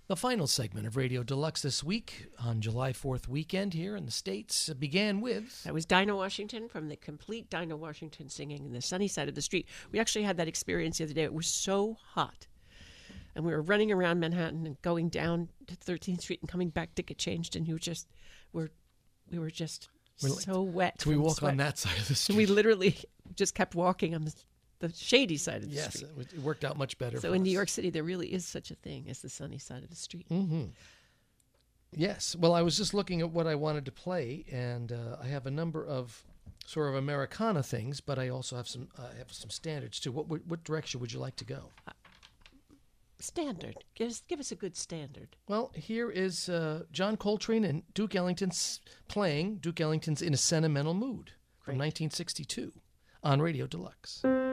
The final segment of Radio Deluxe this week on July 4th weekend here in the States began with... That was Dinah Washington from the complete Dinah Washington singing in the sunny side of the street. We actually had that experience the other day. It was so hot. And we were running around Manhattan and going down to 13th Street and coming back to get changed. And we were just so wet. So we walk on that side of the street. And we literally just kept walking on the shady side of the street. Yes, it worked out much better So for in us. New York City, there really is such a thing as the sunny side of the street. Mm-hmm. Yes. Well, I was just looking at what I wanted to play, and I have a number of sort of Americana things, but I also have some standards too. What direction would you like to go? Standard. Give us a good standard. Well, here is John Coltrane and Duke Ellington playing Duke Ellington's In a Sentimental Mood from 1962 on Radio Deluxe.